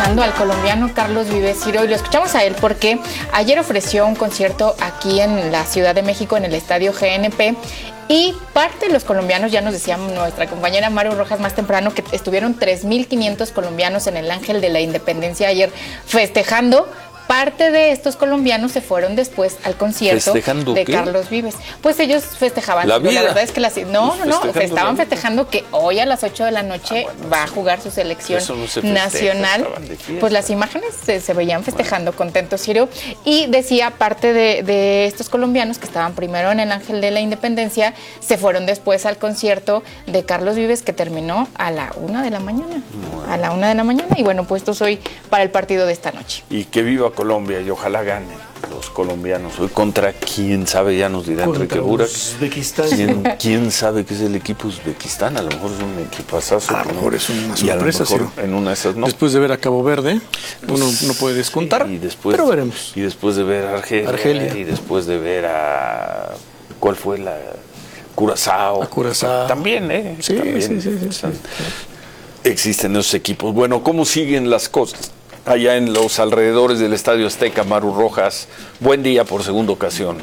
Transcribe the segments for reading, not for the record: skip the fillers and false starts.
festejando al colombiano Carlos Vives, Ciro, y lo escuchamos a él porque ayer ofreció un concierto aquí en la Ciudad de México, en el Estadio GNP, y parte de los colombianos, ya nos decía nuestra compañera Maru Rojas más temprano, que estuvieron 3,500 colombianos en el Ángel de la Independencia ayer festejando. Parte de estos colombianos se fueron después al concierto de Carlos Vives. Pues ellos festejaban. La vida. La verdad es que estaban festejando que hoy a las 8 de la noche va a jugar su selección nacional. Pues las imágenes se veían festejando, contentos, Ciro. Y decía, parte de estos colombianos que estaban primero en el Ángel de la Independencia, se fueron después al concierto de Carlos Vives, que terminó a la 1 de la mañana. A la 1 de la mañana. Y bueno, puestos hoy para el partido de esta noche. Y que viva Colombia y ojalá ganen los colombianos. Hoy contra quién sabe, ya nos dirá Enrique Burak. ¿Quién sabe qué es el equipo Uzbekistán? A lo mejor es un equipazazo. A lo mejor es una sorpresa. En una de esas no. Después de ver a Cabo Verde, uno no puede descontar, pero veremos. Y después de ver a Argelia. Y después de ver a... ¿Cuál fue la...? Curazao. A Curazao. También, Sí, también. sí. Existen esos equipos. Bueno, ¿cómo siguen las cosas allá en los alrededores del Estadio Azteca? Maru Rojas, buen día por segunda ocasión.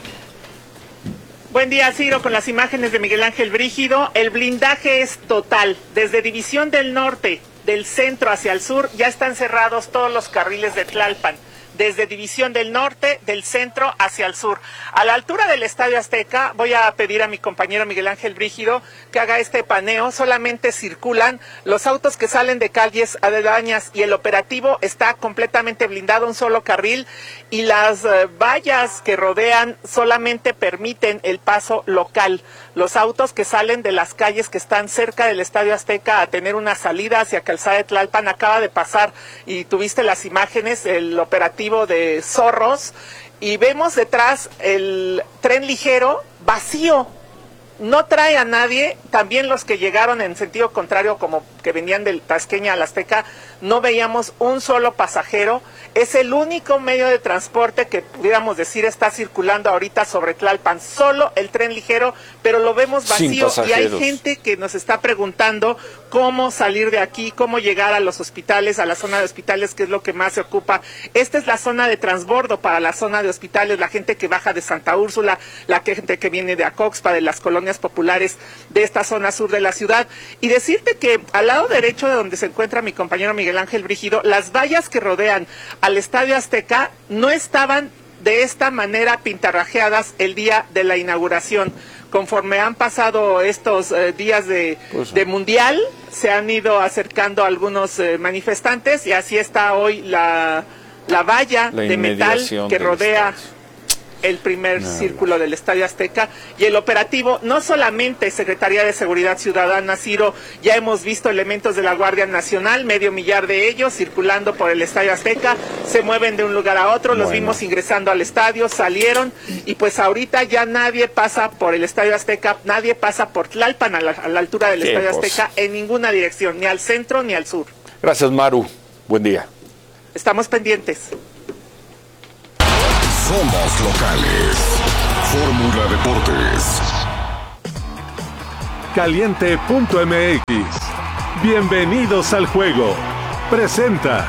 Buen día, Ciro, con las imágenes de Miguel Ángel Brígido. El blindaje es total. Desde División del Norte, del centro hacia el sur, ya están cerrados todos los carriles de Tlalpan. Desde División del Norte, del centro hacia el sur. A la altura del Estadio Azteca, voy a pedir a mi compañero Miguel Ángel Brígido que haga este paneo. Solamente circulan los autos que salen de calles aledañas y el operativo está completamente blindado, un solo carril, y las vallas que rodean solamente permiten el paso local. Los autos que salen de las calles que están cerca del Estadio Azteca a tener una salida hacia Calzada de Tlalpan acaba de pasar, y tuviste las imágenes, el operativo de Zorros, y vemos detrás el tren ligero vacío, no trae a nadie. También los que llegaron en sentido contrario, como que venían del Tasqueña al Azteca, no veíamos un solo pasajero. Es el único medio de transporte que pudiéramos decir está circulando ahorita sobre Tlalpan, solo el tren ligero, pero lo vemos vacío, y hay gente que nos está preguntando cómo salir de aquí, cómo llegar a los hospitales, a la zona de hospitales, que es lo que más se ocupa. Esta es la zona de transbordo para la zona de hospitales, la gente que baja de Santa Úrsula, la gente que viene de Acoxpa, de las colonias populares de esta zona sur de la ciudad. Y decirte que al lado derecho de donde se encuentra mi compañero Miguel Ángel Brígido, las vallas que rodean al Estadio Azteca no estaban de esta manera pintarrajeadas el día de la inauguración. Conforme han pasado estos días de Mundial, se han ido acercando algunos manifestantes, y así está hoy la valla de metal que rodea el primer círculo del Estadio Azteca. Y el operativo, no solamente Secretaría de Seguridad Ciudadana, Ciro, ya hemos visto elementos de la Guardia Nacional, 500,000 de ellos circulando por el Estadio Azteca, se mueven de un lugar a otro, los vimos ingresando al estadio, salieron, y pues ahorita ya nadie pasa por el Estadio Azteca, nadie pasa por Tlalpan a la altura del Estadio Azteca en ninguna dirección, ni al centro ni al sur. Gracias, Maru. Buen día. Estamos pendientes. Somos locales. Fórmula Deportes. Caliente.mx. Bienvenidos al juego. Presenta.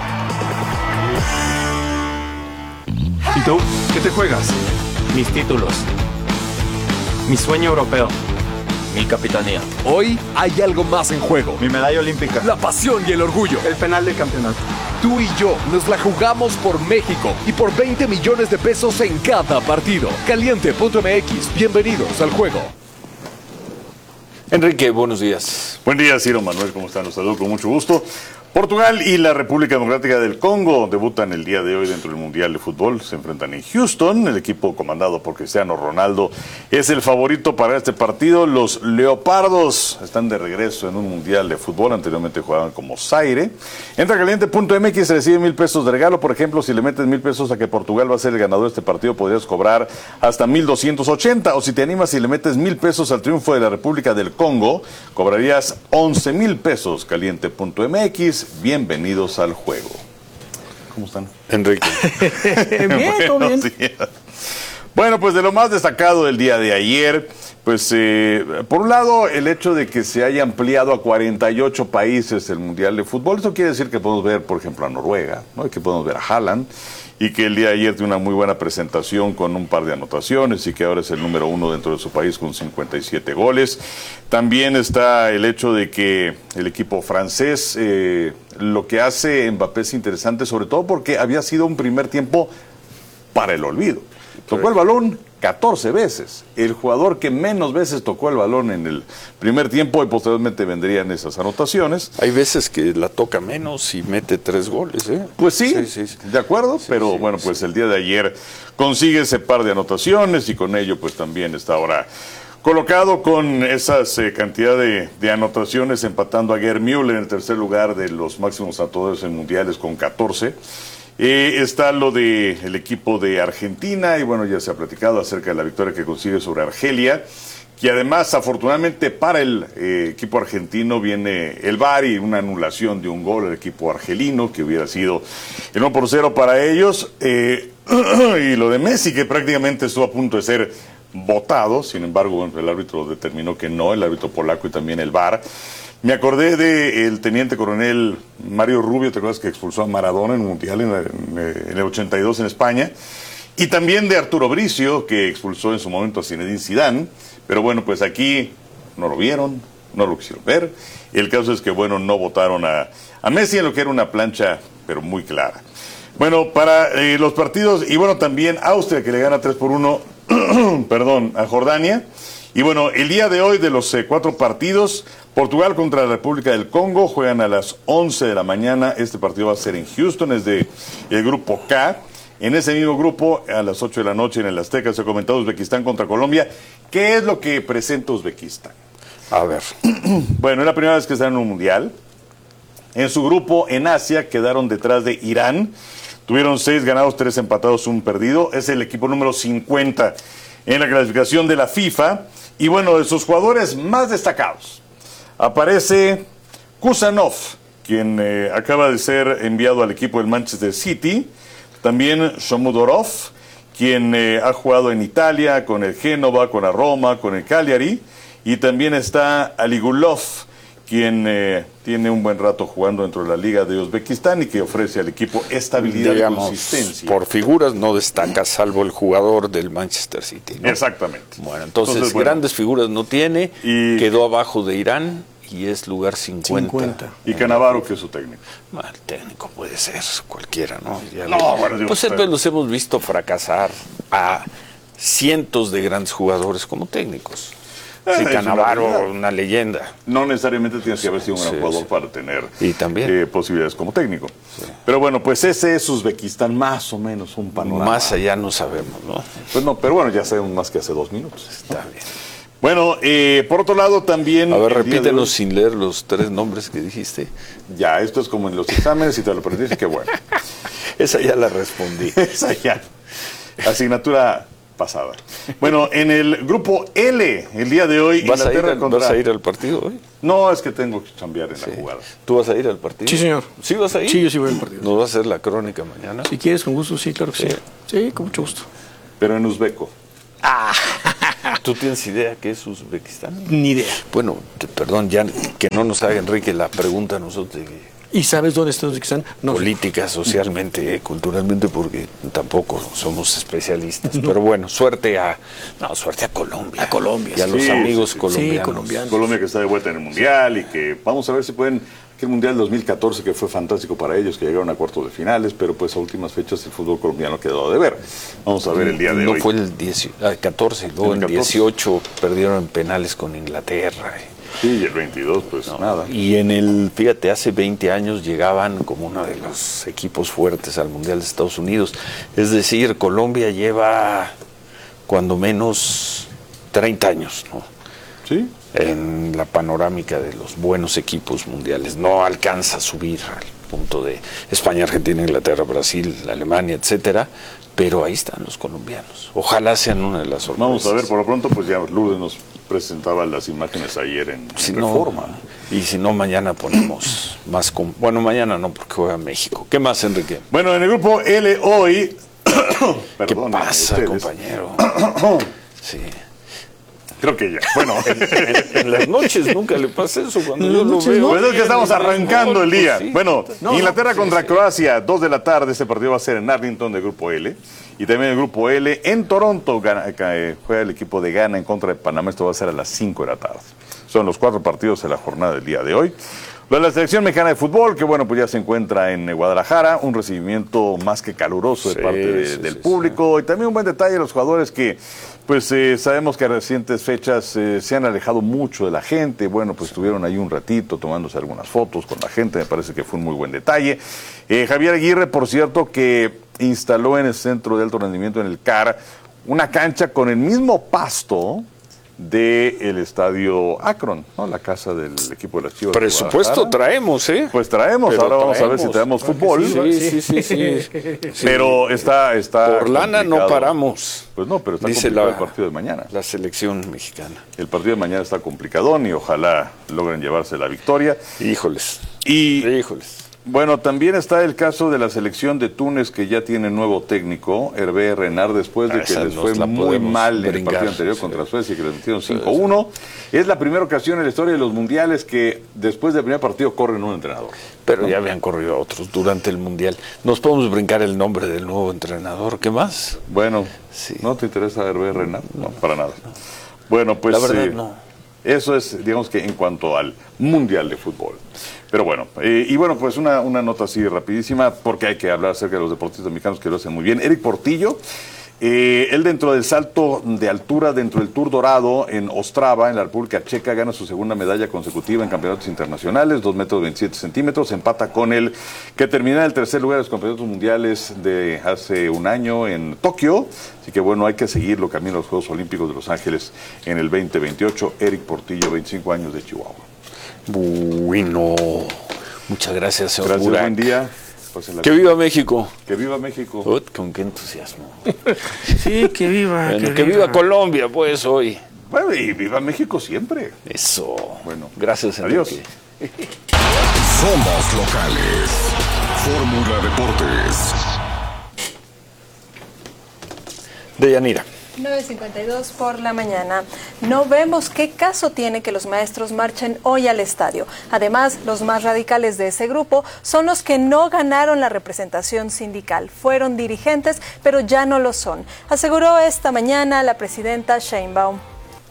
¿Y tú? ¿Qué te juegas? Mis títulos. Mi sueño europeo. Mi capitanía. Hoy hay algo más en juego. Mi medalla olímpica. La pasión y el orgullo. El penal de campeonato. Tú y yo nos la jugamos por México y por 20 millones de pesos en cada partido. Caliente.mx. Bienvenidos al juego. Enrique, buenos días. Buen día, Ciro, Manuel, ¿cómo están? Los saludo con mucho gusto. Portugal y la República Democrática del Congo debutan el día de hoy dentro del Mundial de Fútbol. Se enfrentan en Houston. El equipo comandado por Cristiano Ronaldo es el favorito para este partido. Los Leopardos están de regreso en un Mundial de Fútbol. Anteriormente jugaban como Zaire. Entra a Caliente.mx, recibe 1,000 pesos de regalo. Por ejemplo, si le metes 1,000 pesos a que Portugal va a ser el ganador de este partido, podrías cobrar hasta 1,280. O si te animas y le metes 1,000 pesos al triunfo de la República del Congo, cobrarías 11,000 pesos. Caliente.mx. Bienvenidos al juego. ¿Cómo están? Enrique. Bien, todo bien. Bueno, pues de lo más destacado del día de ayer, pues por un lado el hecho de que se haya ampliado a 48 países el Mundial de Fútbol, eso quiere decir que podemos ver, por ejemplo, a Noruega, ¿no? Y que podemos ver a Haaland, y que el día de ayer tiene una muy buena presentación con un par de anotaciones y que ahora es el número 1 dentro de su país con 57 goles. También está el hecho de que el equipo francés, lo que hace Mbappé es interesante, sobre todo porque había sido un primer tiempo para el olvido. Tocó el balón 14 veces. El jugador que menos veces tocó el balón en el primer tiempo, y posteriormente vendrían esas anotaciones. Hay veces que la toca menos y mete 3 goles, ¿eh? Pues sí, de acuerdo, pero bueno, pues el día de ayer consigue ese par de anotaciones y con ello pues también está ahora colocado con esas cantidad de anotaciones, empatando a Gerd Müller en el tercer lugar de los máximos anotadores en mundiales con 14. Está lo del equipo de Argentina, y bueno, ya se ha platicado acerca de la victoria que consigue sobre Argelia, que además, afortunadamente para el equipo argentino, viene el VAR y una anulación de un gol al equipo argelino, que hubiera sido el 1-0 para ellos, y lo de Messi, que prácticamente estuvo a punto de ser votado, sin embargo, bueno, el árbitro determinó que no, el árbitro polaco y también el VAR. Me acordé del teniente coronel Mario Rubio, ¿te acuerdas que expulsó a Maradona en un mundial en el 82 en España? Y también de Arturo Bricio, que expulsó en su momento a Zinedine Zidane. Pero bueno, pues aquí no lo vieron, no lo quisieron ver. El caso es que, bueno, no votaron a Messi en lo que era una plancha, pero muy clara. Bueno, para los partidos, y bueno, también Austria, que le gana 3-1, perdón, a Jordania. Y bueno, el día de hoy, de los 4 partidos, Portugal contra la República del Congo juegan a las 11 de la mañana. Este partido va a ser en Houston, es de el grupo K. En ese mismo grupo, a las 8 de la noche en el Azteca, se ha comentado Uzbekistán contra Colombia. ¿Qué es lo que presenta Uzbekistán? A ver. Bueno, es la primera vez que están en un mundial. En su grupo, en Asia, quedaron detrás de Irán. Tuvieron 6 ganados, 3 empatados, 1 perdido. Es el equipo número 50 en la clasificación de la FIFA. Y bueno, de sus jugadores más destacados, aparece Kusanov, quien acaba de ser enviado al equipo del Manchester City. También Shomudorov, quien ha jugado en Italia, con el Génova, con la Roma, con el Cagliari. Y también está Aligulov, quien tiene un buen rato jugando dentro de la Liga de Uzbekistán y que ofrece al equipo estabilidad y consistencia. Por figuras no destaca, salvo el jugador del Manchester City, ¿no? Exactamente. Bueno, entonces grandes figuras no tiene, y quedó abajo de Irán y es lugar 50. Y Cannavaro, que es su técnico. El técnico puede ser cualquiera, ¿no? Pues los hemos visto fracasar a cientos de grandes jugadores como técnicos. Sí, Cannavaro, una leyenda. No necesariamente tienes que haber sido un gran jugador para tener posibilidades como técnico. Sí. Pero bueno, pues ese es Uzbekistán, más o menos un panorama. Más allá no sabemos, ¿no? Pues no, pero bueno, ya sabemos más que hace 2 minutos. Está bien. Bueno, por otro lado también... A ver, repítenos sin leer los 3 nombres que dijiste. Ya, esto es como en los exámenes y te lo aprendiste, qué bueno. Esa ya la respondí. Esa ya. Asignatura pasada. Bueno, en el grupo L, el día de hoy... ¿Vas a ir al partido hoy? No, es que tengo que cambiar en la jugada. ¿Tú vas a ir al partido? Sí, señor. ¿Sí vas a ir? Sí, yo sí voy al partido. ¿Nos vas a hacer la crónica mañana? Si quieres, con gusto, sí, claro que sí. Sí, con mucho gusto. Pero en uzbeco. ¿Tú tienes idea qué es Uzbekistán? Ni idea. Bueno, perdón, ya que no nos haga Enrique la pregunta a nosotros. ¿Y sabes dónde está Uzbekistán? No política, socialmente, culturalmente, porque tampoco somos especialistas. No. Pero bueno, suerte a Colombia. A Colombia. Y a los amigos colombianos. Colombianos. Colombia, que está de vuelta en el Mundial y que vamos a ver si pueden... El Mundial 2014, que fue fantástico para ellos, que llegaron a cuartos de finales, pero pues a últimas fechas el fútbol colombiano quedó de ver. Vamos a ver el día de hoy. No fue el 14, luego el 18 perdieron en penales con Inglaterra. Sí, y el 22, pues nada. Y fíjate, hace 20 años llegaban como uno de los equipos fuertes al Mundial de Estados Unidos. Es decir, Colombia lleva cuando menos 30 años, ¿no? Sí. En la panorámica de los buenos equipos mundiales. No alcanza a subir al punto de España, Argentina, Inglaterra, Brasil, Alemania, etcétera, pero ahí están los colombianos. Ojalá sean una de las sorpresas. Vamos a ver, por lo pronto, pues ya Lourdes nos presentaba las imágenes ayer en Reforma. Y si no, mañana ponemos más... Bueno, mañana no, porque juega México. ¿Qué más, Enrique? Bueno, en el grupo L hoy... ¿Qué pasa, compañero? Sí. Creo que ya. Bueno, en las noches nunca le pasa eso cuando yo lo veo. Pues es que estamos arrancando el día. Sí. Bueno, Inglaterra contra Croacia, 2 de la tarde. Este partido va a ser en Arlington de Grupo L. Y también el Grupo L en Toronto juega el equipo de Ghana en contra de Panamá. Esto va a ser a las 5 de la tarde. Son los 4 partidos de la jornada del día de hoy. Lo de la selección mexicana de fútbol, que bueno, pues ya se encuentra en Guadalajara, un recibimiento más que caluroso de parte del público, y también un buen detalle de los jugadores que, pues sabemos que a recientes fechas se han alejado mucho de la gente, bueno, pues estuvieron ahí un ratito tomándose algunas fotos con la gente, me parece que fue un muy buen detalle. Javier Aguirre, por cierto, que instaló en el Centro de Alto Rendimiento en el CAR una cancha con el mismo pasto del estadio Akron, ¿no? La casa del equipo de las Chivas. Presupuesto traemos, ¿eh? Pues traemos, pero ahora vamos a ver si traemos fútbol. Sí. Pero está por lana no paramos. Pues no, pero está complicado el partido de mañana. La selección mexicana. El partido de mañana está complicadón y ojalá logren llevarse la victoria. Híjoles. Bueno, también está el caso de la selección de Túnez, que ya tiene nuevo técnico, Hervé Renard, después de que les fue muy mal en el partido anterior contra Suecia, que les metieron 5-1. Es la primera ocasión en la historia de los mundiales que después del primer partido corren un entrenador. Pero ya habían corrido a otros durante el mundial. Nos podemos brincar el nombre del nuevo entrenador. ¿Qué más? Bueno, ¿no te interesa Hervé Renard? No, para nada. Bueno, pues la verdad no. Eso es, digamos que en cuanto al Mundial de Fútbol. Pero bueno, y bueno, pues una nota así rapidísima, porque hay que hablar acerca de los deportistas mexicanos que lo hacen muy bien. Eric Portillo, él dentro del salto de altura, dentro del Tour Dorado en Ostrava, en la República Checa, gana su segunda medalla consecutiva en campeonatos internacionales, 2 metros 27 centímetros, empata con el que termina en el tercer lugar de los campeonatos mundiales de hace un año en Tokio. Así que bueno, hay que seguirlo camino a los Juegos Olímpicos de Los Ángeles en el 2028. Eric Portillo, 25 años, de Chihuahua. Bueno, muchas gracias, señor Gracias, Burak. buen día. Que viva México. Que viva México. Con qué entusiasmo. Sí, que viva. Bueno, que viva Colombia, pues, hoy. Bueno, y viva México siempre. Eso. Bueno, gracias, adiós. Somos locales. Fórmula Deportes. Deyanira. 9:52 por la mañana. No vemos qué caso tiene que los maestros marchen hoy al estadio. Además, los más radicales de ese grupo son los que no ganaron la representación sindical. Fueron dirigentes, pero ya no lo son, aseguró esta mañana la presidenta Sheinbaum.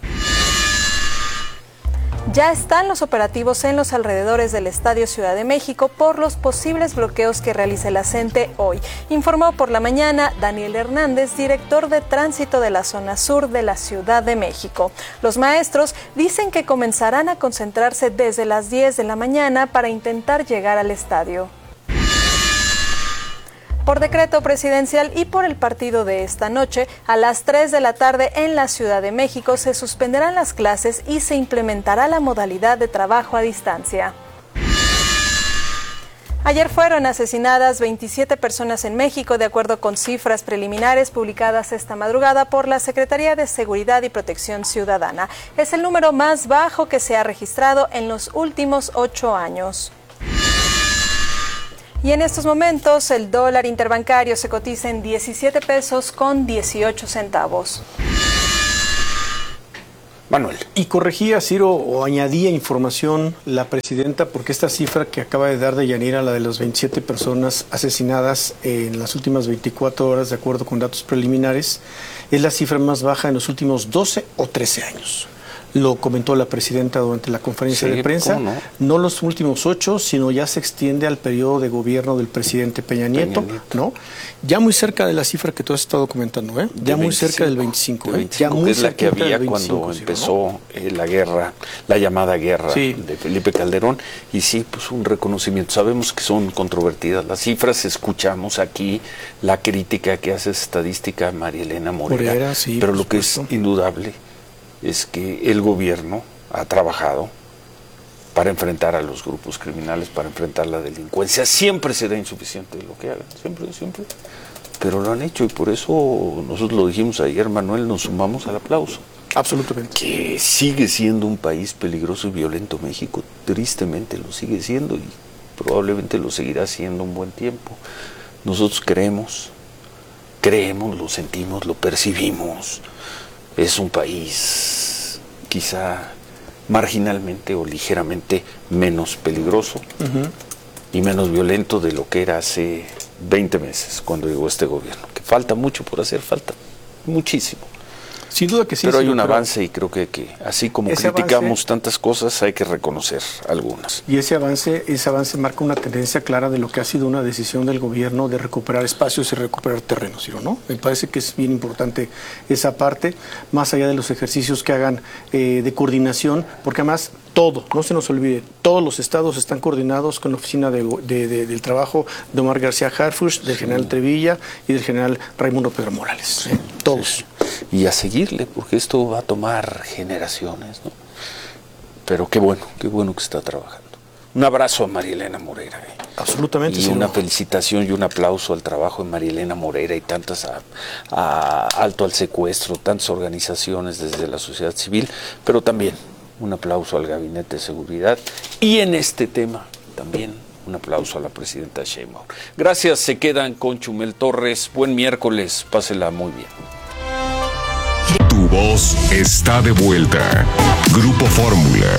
Ya están los operativos en los alrededores del Estadio Ciudad de México por los posibles bloqueos que realice la CENTE hoy, informó por la mañana Daniel Hernández, director de tránsito de la zona sur de la Ciudad de México. Los maestros dicen que comenzarán a concentrarse desde las 10 de la mañana para intentar llegar al estadio. Por decreto presidencial y por el partido de esta noche, a las 3 de la tarde en la Ciudad de México se suspenderán las clases y se implementará la modalidad de trabajo a distancia. Ayer fueron asesinadas 27 personas en México, de acuerdo con cifras preliminares publicadas esta madrugada por la Secretaría de Seguridad y Protección Ciudadana. Es el número más bajo que se ha registrado en los últimos 8 años. Y en estos momentos el dólar interbancario se cotiza en 17 pesos con 18 centavos. Manuel. Y corregía, Ciro, o añadía información la presidenta, porque esta cifra que acaba de dar Deyanira, la de las 27 personas asesinadas en las últimas 24 horas, de acuerdo con datos preliminares, es la cifra más baja en los últimos 12 o 13 años. Lo comentó la presidenta durante la conferencia de prensa. No los últimos 8, sino ya se extiende al periodo de gobierno del presidente Peña Nieto, ¿no? Ya muy cerca de la cifra que tú has estado comentando, ¿eh? Ya muy cerca del 25, ya muy es la que había cuando empezó la guerra, la llamada guerra de Felipe Calderón. Y sí, pues un reconocimiento. Sabemos que son controvertidas las cifras, escuchamos aquí la crítica que hace estadística María Elena Morera, pero lo que es indudable es que el gobierno ha trabajado para enfrentar a los grupos criminales, para enfrentar la delincuencia. Siempre será insuficiente lo que hagan, siempre, pero lo han hecho y por eso nosotros lo dijimos ayer, Manuel, nos sumamos al aplauso. Absolutamente. Que sigue siendo un país peligroso y violento México, tristemente lo sigue siendo y probablemente lo seguirá siendo un buen tiempo. Nosotros creemos, lo sentimos, lo percibimos. Es un país quizá marginalmente o ligeramente menos peligroso y menos violento de lo que era hace 20 meses cuando llegó este gobierno. Que falta mucho por hacer, falta muchísimo. Sin duda que sí. Pero hay un avance y creo que así como criticamos tantas cosas, hay que reconocer algunas. Y ese avance marca una tendencia clara de lo que ha sido una decisión del gobierno de recuperar espacios y recuperar terrenos, ¿no? Me parece que es bien importante esa parte, más allá de los ejercicios que hagan de coordinación, porque además no se nos olvide, todos los estados están coordinados con la oficina del trabajo de Omar García Harfuch, del general Trevilla y del general Raimundo Pedro Morales. Todos. Sí. Y a seguirle, porque esto va a tomar generaciones, ¿no? Pero qué bueno que está trabajando. Un abrazo a María Elena Moreira. Absolutamente. Y una felicitación y un aplauso al trabajo de María Elena Moreira y tantas a Alto al Secuestro, tantas organizaciones desde la sociedad civil, pero también un aplauso al Gabinete de Seguridad y en este tema también un aplauso a la presidenta Sheinbaum. Gracias, se quedan con Chumel Torres. Buen miércoles, pásela muy bien. Tu voz está de vuelta. Grupo Fórmula.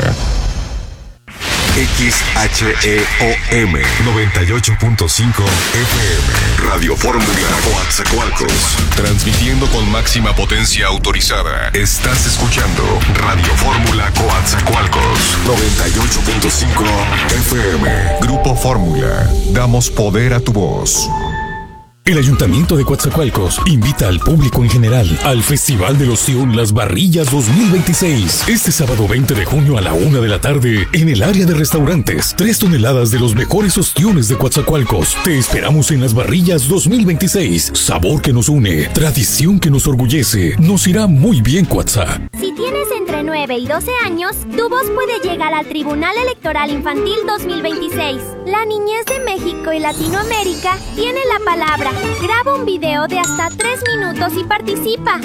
XHEOM 98.5 FM. Radio Fórmula Coatzacoalcos. Transmitiendo con máxima potencia autorizada. Estás escuchando Radio Fórmula Coatzacoalcos 98.5 FM. Grupo Fórmula. Damos poder a tu voz. El Ayuntamiento de Coatzacoalcos invita al público en general al Festival del Ostión Las Barrillas 2026. Este sábado 20 de junio a la 1 de la tarde, en el área de restaurantes, 3 toneladas de los mejores ostiones de Coatzacoalcos. Te esperamos en Las Barrillas 2026. Sabor que nos une, tradición que nos orgullece. Nos irá muy bien, Coatza. Si tienes entre 9 y 12 años, tu voz puede llegar al Tribunal Electoral Infantil 2026. La niñez de México y Latinoamérica tiene la palabra. Graba un video de hasta 3 minutos y participa.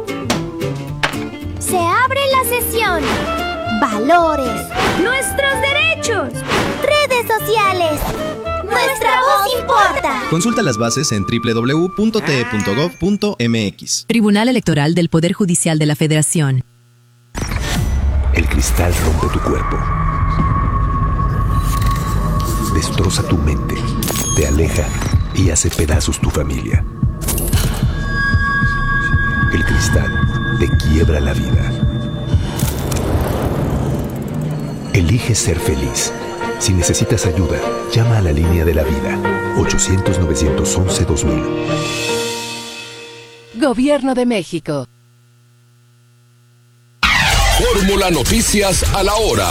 Se abre la sesión. Valores. Nuestros derechos. Redes sociales. Nuestra voz importa. Consulta las bases en www.te.gov.mx. Tribunal Electoral del Poder Judicial de la Federación. El cristal rompe tu cuerpo. Destroza tu mente. Te aleja y hace pedazos tu familia. El cristal te quiebra la vida. Elige ser feliz. Si necesitas ayuda, llama a la línea de la vida. 800-911-2000. Gobierno de México. Fórmula Noticias a la hora.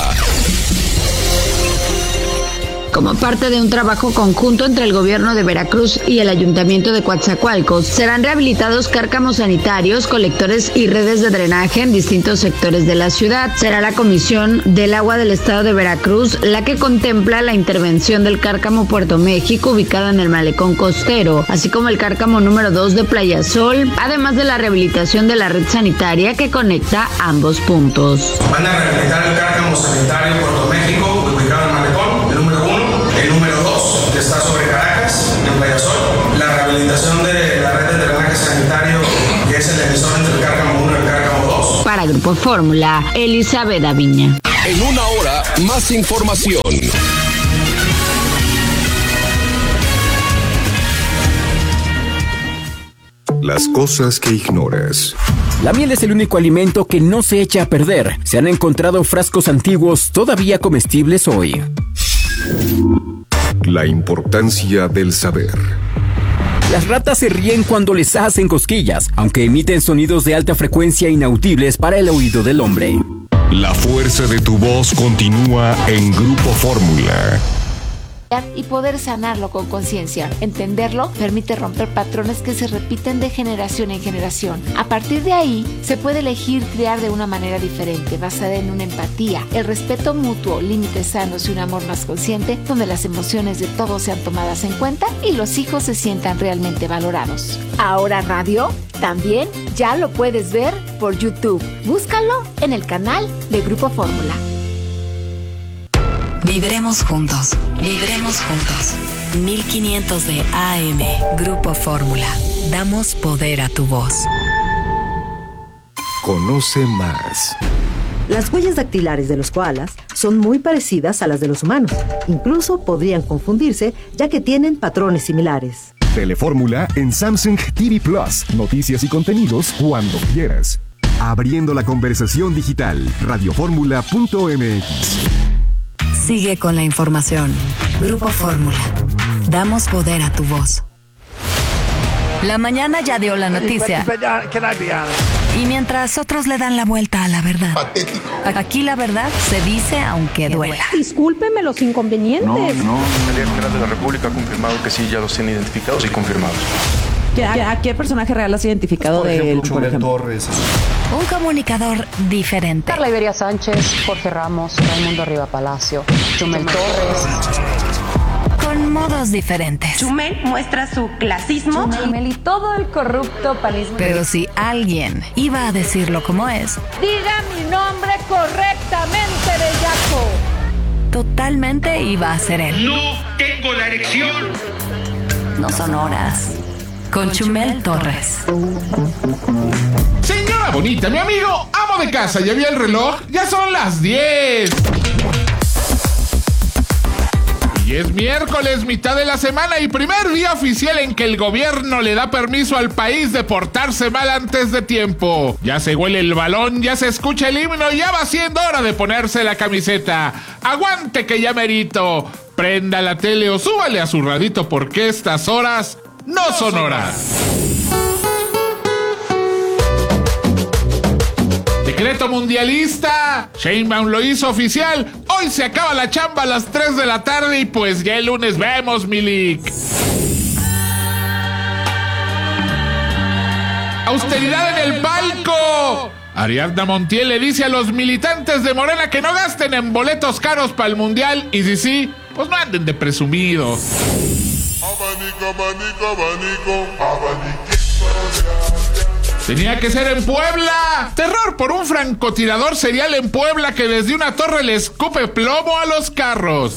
Como parte de un trabajo conjunto entre el gobierno de Veracruz y el ayuntamiento de Coatzacoalcos, serán rehabilitados cárcamos sanitarios, colectores y redes de drenaje en distintos sectores de la ciudad. Será la Comisión del Agua del Estado de Veracruz la que contempla la intervención del cárcamo Puerto México, ubicado en el malecón costero, así como el cárcamo número 2 de Playa Sol, además de la rehabilitación de la red sanitaria que conecta ambos puntos. Van a rehabilitar el cárcamo sanitario Puerto México, ubicado en el malecón, el número 1. El número 2, que está sobre Caracas, en Playa Sol. La rehabilitación de la red de drenaje sanitario, que es el emisor entre el cárcamo 1 y el cárcamo 2. Para Grupo Fórmula, Elizabeth Aviña. En una hora, más información. Las cosas que ignoras. La miel es el único alimento que no se echa a perder. Se han encontrado frascos antiguos todavía comestibles hoy. La importancia del saber. Las ratas se ríen cuando les hacen cosquillas, aunque emiten sonidos de alta frecuencia inaudibles para el oído del hombre. La fuerza de tu voz continúa en Grupo Fórmula. Y poder sanarlo con conciencia. Entenderlo permite romper patrones que se repiten de generación en generación. A partir de ahí, se puede elegir criar de una manera diferente, basada en una empatía, el respeto mutuo, límites sanos y un amor más consciente, donde las emociones de todos sean tomadas en cuenta y los hijos se sientan realmente valorados. Ahora radio, también ya lo puedes ver por YouTube. Búscalo en el canal de Grupo Fórmula. Vibremos juntos, vibremos juntos. 1500 de AM, Grupo Fórmula. Damos poder a tu voz. Conoce más Las huellas dactilares de los koalas son muy parecidas a las de los humanos. Incluso podrían confundirse, ya que tienen patrones similares. Telefórmula en Samsung TV Plus. Noticias y contenidos cuando quieras. Abriendo la conversación digital. Radioformula.mx. Sigue con la información. Grupo Fórmula. Damos poder a tu voz. La mañana ya dio la noticia. Y mientras otros le dan la vuelta a la verdad. Patético. Aquí la verdad se dice aunque duela. Discúlpeme los inconvenientes. No. El Día General de la República ha confirmado que sí, ya los tienen identificados y confirmados. ¿A qué personaje real has identificado de él? Chumel Torres. Un comunicador diferente. Carla Iberia Sánchez, Jorge Ramos, Raimundo Arriba Palacio, Chumel Torres. Con modos diferentes. Chumel muestra su clasismo. Chumel y todo el corrupto panismo. Pero si alguien iba a decirlo como es, diga mi nombre correctamente, bellaco. Totalmente iba a ser él. No tengo la erección. No son horas. Con Chumel Torres. Señora bonita, mi amigo, amo de casa, ¿ya vi el reloj? Ya son las 10. Y es miércoles, mitad de la semana y primer día oficial en que el gobierno le da permiso al país de portarse mal antes de tiempo. Ya se huele el balón, ya se escucha el himno y ya va siendo hora de ponerse la camiseta. Aguante que ya merito. Prenda la tele o súbale a su radito porque estas horas no son horas. Decreto mundialista. Sheinbaum lo hizo oficial. Hoy se acaba la chamba a las 3 de la tarde y pues ya el lunes vemos, Milik. Austeridad en el palco. Ariadna Montiel le dice a los militantes de Morena que no gasten en boletos caros para el mundial y si sí, pues no anden de presumidos. Tenía que ser en Puebla. Terror por un francotirador serial en Puebla que desde una torre le escupe plomo a los carros.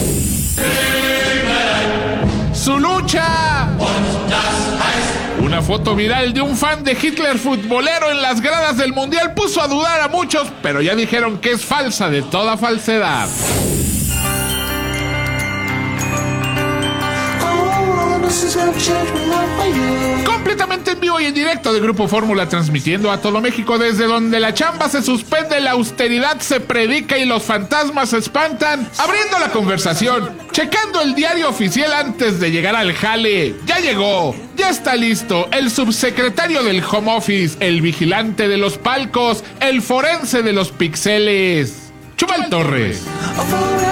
¡Su lucha! Una foto viral de un fan de Hitler futbolero en las gradas del Mundial puso a dudar a muchos, pero ya dijeron que es falsa de toda falsedad. Completamente en vivo y en directo de Grupo Fórmula, transmitiendo a todo México desde donde la chamba se suspende, la austeridad se predica y los fantasmas se espantan, abriendo la conversación, checando el diario oficial antes de llegar al jale. Ya llegó, ya está listo, el subsecretario del Home Office, el vigilante de los palcos, el forense de los pixeles, Chumel Torres.